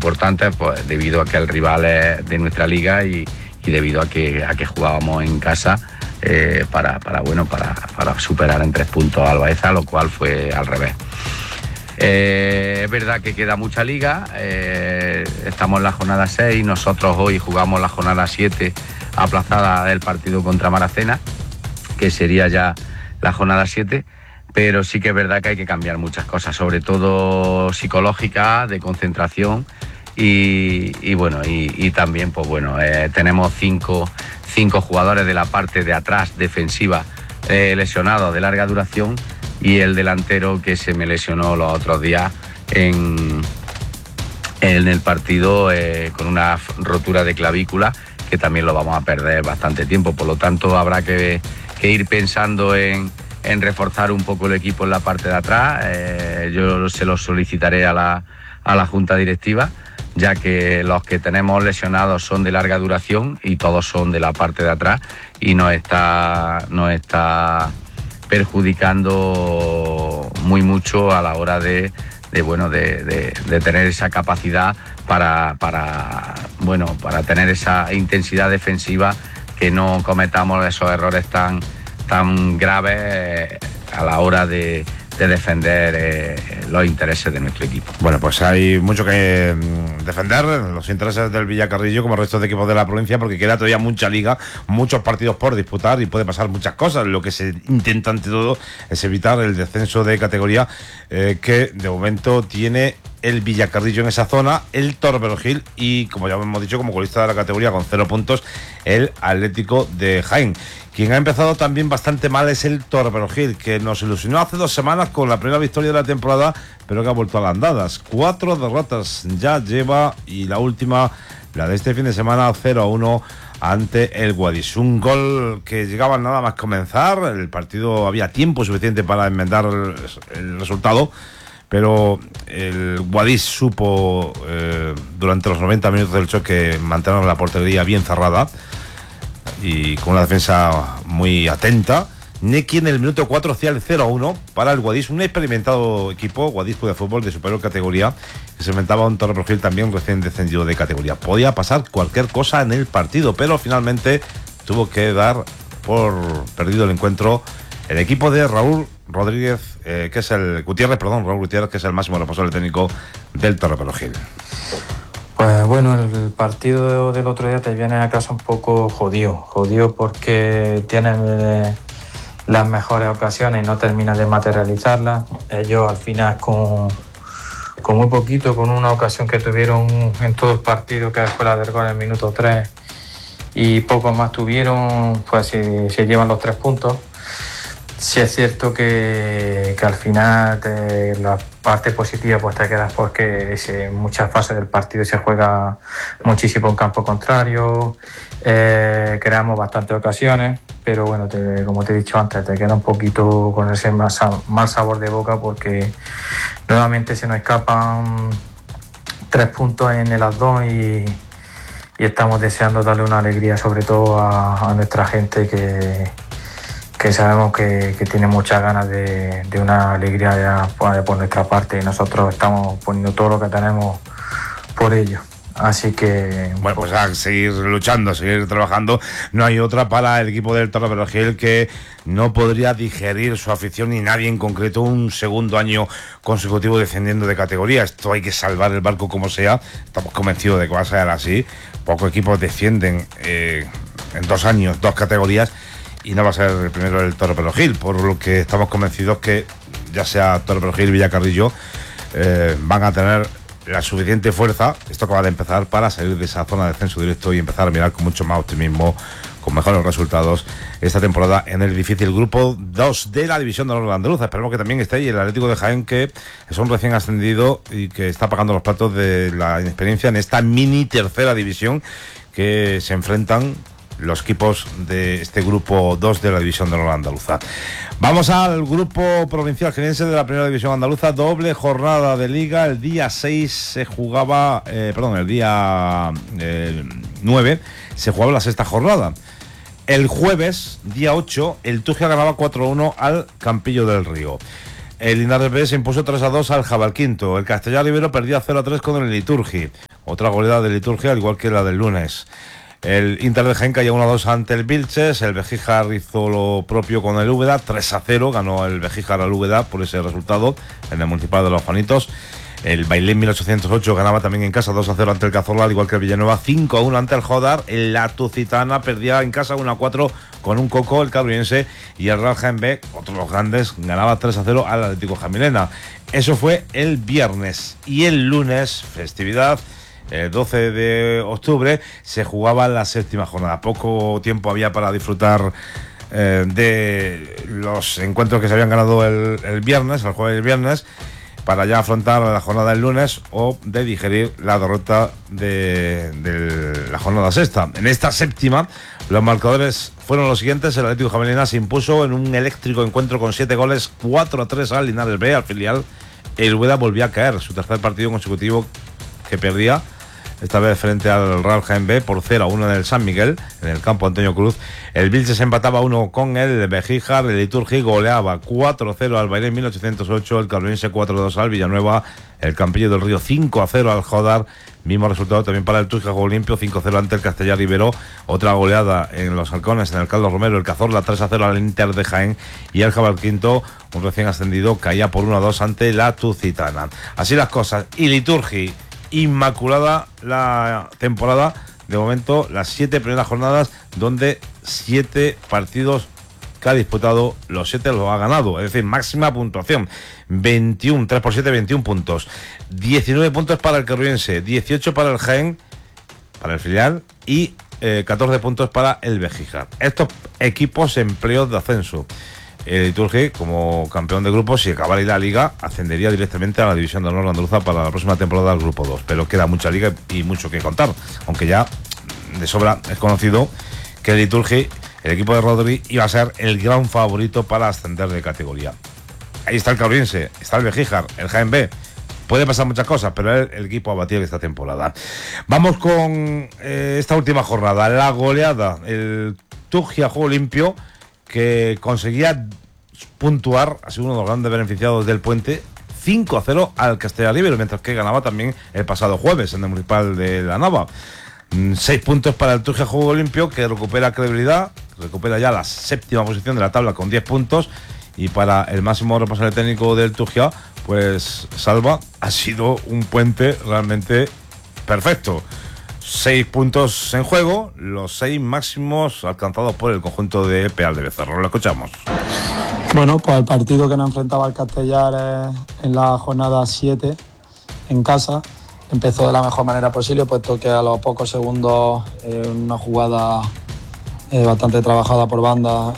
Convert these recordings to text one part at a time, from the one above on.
importantes, pues debido a que el rival es de nuestra liga y debido a que jugábamos en casa para superar en 3 puntos al Baeza, lo cual fue al revés. Es verdad que queda mucha liga, estamos en la jornada 6, nosotros hoy jugamos la jornada 7 aplazada del partido contra Maracena, que sería ya la jornada 7, pero sí que es verdad que hay que cambiar muchas cosas, sobre todo psicológica, de concentración y también tenemos cinco jugadores de la parte de atrás defensiva lesionados de larga duración, y el delantero que se me lesionó los otros días en el partido con una rotura de clavícula, que también lo vamos a perder bastante tiempo. Por lo tanto, habrá que ir pensando en reforzar un poco el equipo en la parte de atrás. Yo se lo solicitaré a la Junta Directiva, ya que los que tenemos lesionados son de larga duración y todos son de la parte de atrás, y nos está perjudicando muy mucho a la hora de tener esa capacidad para tener esa intensidad defensiva, que no cometamos esos errores tan graves a la hora de defender los intereses de nuestro equipo. Bueno, pues hay mucho que defender, los intereses del Villacarrillo como el resto de equipos de la provincia, porque queda todavía mucha liga, muchos partidos por disputar y puede pasar muchas cosas. Lo que se intenta ante todo es evitar el descenso de categoría que de momento tiene el Villacarrillo en esa zona, el Torberogil y, como ya hemos dicho, como colista de la categoría con 0 puntos, el Atlético de Jaén. Quien ha empezado también bastante mal es el Torberogil, que nos ilusionó hace 2 semanas con la primera victoria de la temporada, pero que ha vuelto a las andadas. 4 derrotas ya lleva, y la última, la de este fin de semana, 0-1 ante el Guadix. Un gol que llegaba nada más comenzar, el partido había tiempo suficiente para enmendar el resultado, pero el Guadix supo durante los 90 minutos del choque mantener la portería bien cerrada y con una defensa muy atenta. Neki en el minuto 4 hacía el 0-1 para el Guadix, un experimentado equipo, Guadix Club de Fútbol de superior categoría, que se enfrentaba a un Torberogil también recién descendido de categoría. Podía pasar cualquier cosa en el partido, pero finalmente tuvo que dar por perdido el encuentro el equipo de Raúl Gutiérrez, que es el máximo responsable técnico del Torberogil. Pues bueno, el partido del otro día te viene a casa un poco jodido porque tienen las mejores ocasiones y no terminan de materializarlas. Ellos al final con muy poquito, con una ocasión que tuvieron en todo el partido, que fue la del gol en el minuto 3, y poco más tuvieron, pues se llevan los 3 puntos. Sí es cierto que al final la parte positiva pues te quedas, porque en muchas fases del partido se juega muchísimo en campo contrario, creamos bastantes ocasiones, pero bueno, como te he dicho antes, te queda un poquito con ese mal sabor de boca, porque nuevamente se nos escapan 3 puntos en el Asdón y estamos deseando darle una alegría sobre todo a nuestra gente que sabemos que tiene muchas ganas de una alegría por nuestra parte, y nosotros estamos poniendo todo lo que tenemos por ello. Así que bueno, pues a seguir luchando, a seguir trabajando. No hay otra para el equipo del Torberogil, que no podría digerir su afición ni nadie en concreto un segundo año consecutivo descendiendo de categoría. Esto hay que salvar el barco como sea. Estamos convencidos de que va a ser así. Pocos equipos descienden en 2 años, 2 categorías, y no va a ser el primero el Torberogil, por lo que estamos convencidos que ya sea Torberogil, Villacarrillo, van a tener la suficiente fuerza, esto acaba de empezar, para salir de esa zona de descenso directo y empezar a mirar con mucho más optimismo, con mejores resultados esta temporada en el difícil grupo 2 de la división de honor andaluza. Esperemos que también esté ahí el Atlético de Jaén, que es un recién ascendido y que está pagando los platos de la inexperiencia en esta mini tercera división, que se enfrentan los equipos de este grupo 2 de la división de honor andaluza. Vamos al grupo provincial jienense de la primera división andaluza. Doble jornada de liga. El día 6 se jugaba, el día 9 se jugaba la sexta jornada. El jueves, día 8, el Tugia ganaba 4-1 al Campillo del Río. El Linares B se impuso 3-2 al Jabalquinto. El Castellar Ibero perdía 0-3 con el Liturgi. otra goleada de Liturgia, al igual que la del lunes. El Inter de Jaén cayó 1-2 ante el Vilches. El Bejíjar hizo lo propio con el Úbeda, 3-0 ganó el Bejíjar al Úbeda por ese resultado en el Municipal de Los Juanitos. El Bailén 1808 ganaba también en casa 2-0 ante el Cazorla, al igual que el Villanueva 5-1 ante el Jodar. La Tucitana perdía en casa 1-4 con un coco, el Carruyense, y el Real Jaén B, otro de los grandes, ganaba 3-0 al Atlético Jamilena. Eso fue el viernes. Y el lunes, festividad, el 12 de octubre, se jugaba la séptima jornada. Poco tiempo había para disfrutar de los encuentros que se habían ganado el viernes, el jueves y el viernes, para ya afrontar la jornada del lunes o de digerir la derrota de la jornada sexta. En esta séptima, los marcadores fueron los siguientes. El Atlético Jamelina se impuso en un eléctrico encuentro con 7 goles, 4-3 al Linares B, al filial. El Úbeda volvió a caer, su tercer partido consecutivo que perdía, esta vez frente al Real Jaén B por 0-1 en el San Miguel, en el campo Antonio Cruz. El Vilches empataba 1 con el Bejíjar. El Liturgi goleaba 4-0 al Bailén 1808, el Carruyense 4-2 al Villanueva, el Campillo del Río 5-0 al Jodar. Mismo resultado también para el Tuja, juego limpio, 5-0 ante el Castellar Ibero. Otra goleada en los Halcones, en el Carlos Romero, el Cazorla 3-0 al Inter de Jaén, y el Jabalquinto, un recién ascendido, caía por 1-2 ante la Tucitana. Así las cosas. Y Liturgi, inmaculada la temporada, de momento las 7 primeras jornadas, donde 7 partidos que ha disputado, los 7 los ha ganado, es decir, máxima puntuación, 21, 3 por 7, 21 puntos, 19 puntos para el Carruyense, 18 para el Jaén, para el filial, y 14 puntos para el Bejíjar. Estos equipos en playoff de ascenso. El Liturgi, como campeón de grupo, si acabara la liga, ascendería directamente a la División de Honor andaluza para la próxima temporada del Grupo 2. Pero queda mucha liga y mucho que contar, aunque ya de sobra es conocido que el Liturgi, el equipo de Rodri, iba a ser el gran favorito para ascender de categoría. Ahí está el Carruyense, está el Bejíjar, el Jaén B. Puede pasar muchas cosas, pero es el equipo a batir esta temporada. Vamos con esta última jornada, la goleada. El Tugia, juego limpio, que conseguía puntuar, ha sido uno de los grandes beneficiados del puente, 5-0 al Castellar Ibero, mientras que ganaba también el pasado jueves en el Municipal de La Nava. 6 puntos para el Tugia, juego limpio, que recupera credibilidad, recupera ya la séptima posición de la tabla con 10 puntos, y para el máximo responsable técnico del Tugia, pues Salva, ha sido un puente realmente perfecto. 6 puntos en juego, los 6 máximos alcanzados por el conjunto de Peal de Becerro. Lo escuchamos. Bueno, pues el partido que nos enfrentaba el Castellar en la jornada 7 en casa empezó de la mejor manera posible, puesto que a los pocos segundos una jugada bastante trabajada por banda,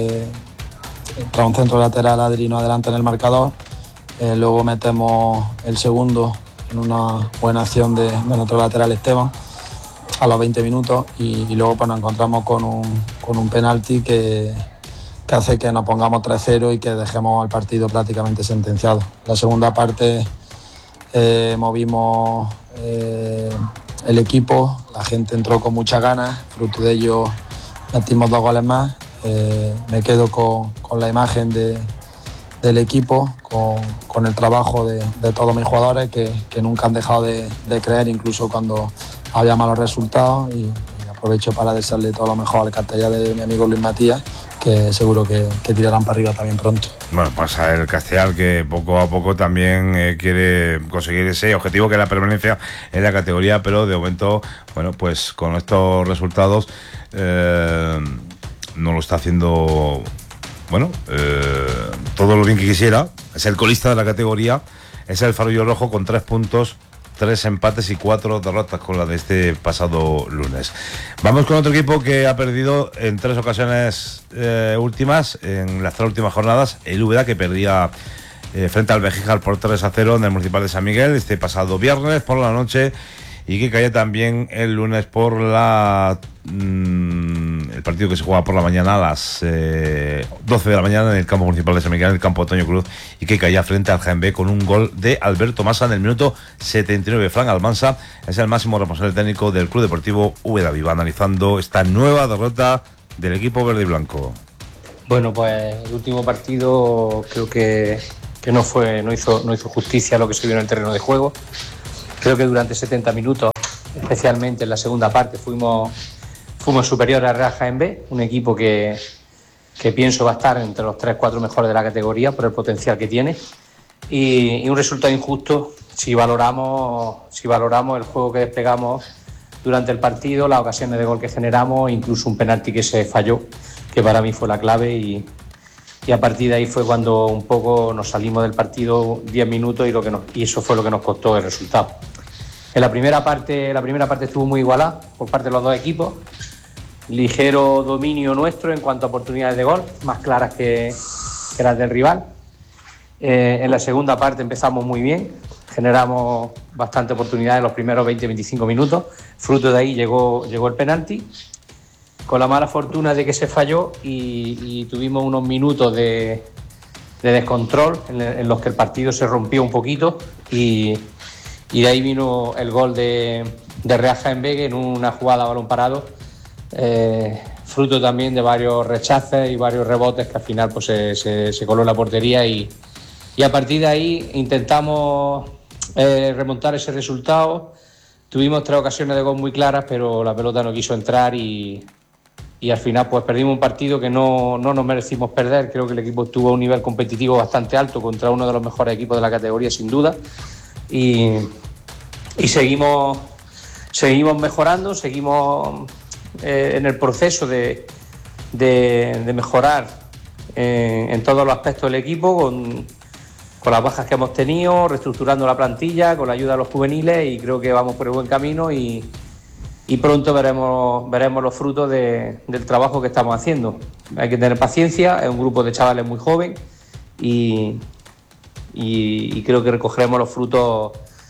tras un centro lateral, Adrino adelante en el marcador. Luego metemos el segundo en una buena acción de nuestro lateral Esteban a los 20 minutos y luego pues nos encontramos con un penalti que hace que nos pongamos 3-0 y que dejemos el partido prácticamente sentenciado. La segunda parte movimos el equipo, la gente entró con muchas ganas, fruto de ello metimos 2 goles más. Me quedo con la imagen del equipo, con el trabajo de todos mis jugadores que nunca han dejado de creer, incluso cuando había malos resultados, y aprovecho para desearle todo lo mejor al Castellar de mi amigo Luis Matías, que seguro que tirarán para arriba también pronto. Bueno, pasa el Castellar, que poco a poco también quiere conseguir ese objetivo, que es la permanencia en la categoría, pero de momento, bueno, pues con estos resultados no lo está haciendo, bueno, todo lo bien que quisiera. Es el colista de la categoría, es el Farolillo Rojo con 3 puntos, 3 empates y 4 derrotas con la de este pasado lunes. Vamos con otro equipo que ha perdido en 3 ocasiones últimas, en las 3 últimas jornadas. El Úbeda, que perdía frente al Bejíjar por 3-0 en el Municipal de San Miguel este pasado viernes por la noche, y que caía también el lunes por el partido que se jugaba por la mañana a las 12 de la mañana en el campo municipal de San Miguel, en el campo Antonio Cruz, y que caía frente al Jaén B con un gol de Alberto Massa en el minuto 79. Fran Almansa es el máximo responsable técnico del Club Deportivo Úbeda Viva, analizando esta nueva derrota del equipo verde y blanco. Bueno, pues el último partido creo que no hizo justicia a lo que se vio en el terreno de juego. Creo que durante 70 minutos especialmente en la segunda parte, fuimos superiores a Real Jaén B, un equipo que pienso va a estar entre los 3-4 mejores de la categoría por el potencial que tiene, y un resultado injusto si valoramos el juego que desplegamos durante el partido, las ocasiones de gol que generamos, incluso un penalti que se falló, que para mí fue la clave, y a partir de ahí fue cuando un poco nos salimos del partido 10 minutos y eso fue lo que nos costó el resultado. En la primera parte estuvo muy igualada por parte de los dos equipos, ligero dominio nuestro en cuanto a oportunidades de gol, más claras que las del rival. En la segunda parte empezamos muy bien, generamos bastante oportunidades en los primeros 20-25 minutos, fruto de ahí llegó el penalti, con la mala fortuna de que se falló y tuvimos unos minutos de descontrol en los que el partido se rompió un poquito y de ahí vino el gol de Real Jaén B en una jugada a balón parado, fruto también de varios rechaces y varios rebotes que al final pues se coló en la portería y a partir de ahí intentamos remontar ese resultado. Tuvimos 3 ocasiones de gol muy claras, pero la pelota no quiso entrar y al final pues perdimos un partido que no nos merecimos perder. Creo que el equipo tuvo un nivel competitivo bastante alto contra uno de los mejores equipos de la categoría, sin duda, y seguimos mejorando, seguimos en el proceso de mejorar en todos los aspectos del equipo, con las bajas que hemos tenido, reestructurando la plantilla, con la ayuda de los juveniles, y creo que vamos por el buen camino y pronto veremos los frutos del trabajo que estamos haciendo. Hay que tener paciencia, es un grupo de chavales muy joven y creo que recogeremos los frutos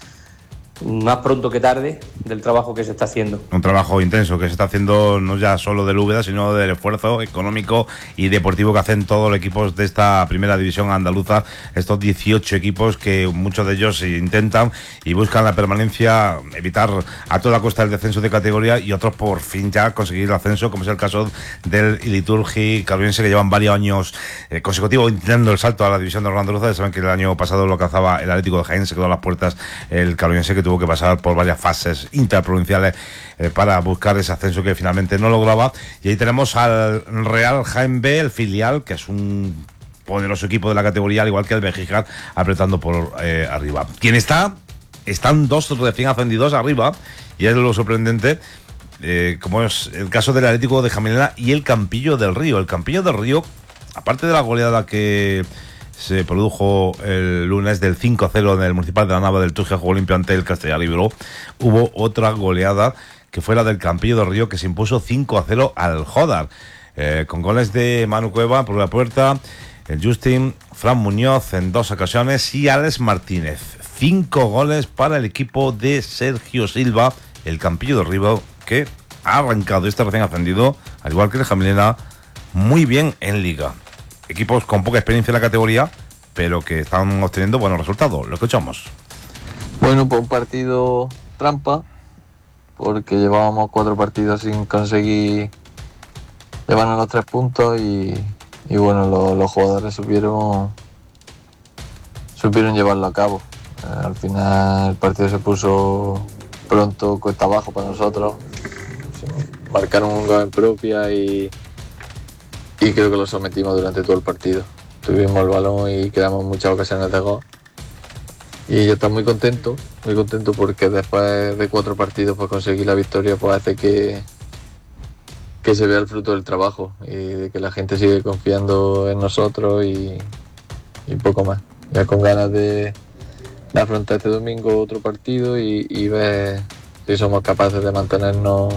más pronto que tarde del trabajo que se está haciendo. Un trabajo intenso que se está haciendo no ya solo del Úbeda, sino del esfuerzo económico y deportivo que hacen todos los equipos de esta primera división andaluza, estos 18 equipos que muchos de ellos intentan y buscan la permanencia, evitar a toda costa el descenso de categoría, y otros por fin ya conseguir el ascenso, como es el caso del Iliturgi Carboyense, que llevan varios años consecutivos intentando el salto a la división de honor andaluza. Ya saben que el año pasado lo alcanzaba el Atlético de Jaén, se quedó a las puertas el Carboyense, que tuvo que pasar por varias fases interprovinciales para buscar ese ascenso que finalmente no lograba. Y ahí tenemos al Real Jaén B, el filial, que es un poderoso equipo de la categoría, al igual que el Bejicar, apretando por arriba. ¿Quién está? Están 2 recién ascendidos arriba, y es lo sorprendente, como es el caso del Atlético de Jamilena y el Campillo del Río. El Campillo del Río, aparte de la goleada que se produjo el lunes del 5-0 en el Municipal de la Nava del Turgia Juego Limpio ante el Castellar Ibero, hubo otra goleada que fue la del Campillo del Río, que se impuso 5-0 al Jodar, con goles de Manu Cueva por la puerta, el Justin, Fran Muñoz en 2 ocasiones y Alex Martínez. 5 goles para el equipo de Sergio Silva, el Campillo del Río, que ha arrancado este recién ascendido, al igual que el Jamilena, muy bien en Liga. Equipos con poca experiencia en la categoría, pero que están obteniendo buenos resultados. Lo escuchamos. Bueno, pues un partido trampa, porque llevábamos 4 partidos sin conseguir llevarnos los 3 puntos y bueno, los jugadores supieron llevarlo a cabo. Al final el partido se puso pronto cuesta abajo para nosotros. Marcaron un gol en propia y creo que lo sometimos durante todo el partido. Tuvimos el balón y creamos muchas ocasiones de gol. Y yo estoy muy contento porque después de 4 partidos pues conseguir la victoria pues hace que se vea el fruto del trabajo y de que la gente sigue confiando en nosotros y poco más. Ya con ganas de afrontar este domingo otro partido y ver si somos capaces de mantenernos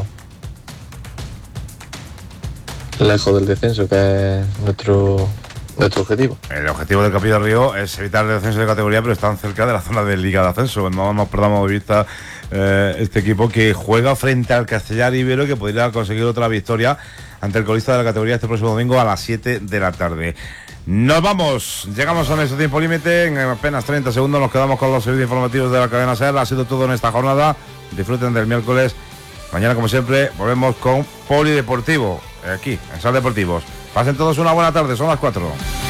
lejos del descenso, que es nuestro objetivo. El objetivo del Campillo del Río es evitar el descenso de categoría, pero están cerca de la zona de Liga de Ascenso. No nos perdamos de vista este equipo que juega frente al Castellar Ibero y que podría conseguir otra victoria ante el colista de la categoría este próximo domingo a las 7 de la tarde. Nos vamos, llegamos a nuestro tiempo límite. En apenas 30 segundos nos quedamos con los servicios informativos de la cadena SER. Ha sido todo en esta jornada. Disfruten del miércoles. Mañana, como siempre, volvemos con Polideportivo aquí en SER Deportivos. Pasen todos una buena tarde, son las 4.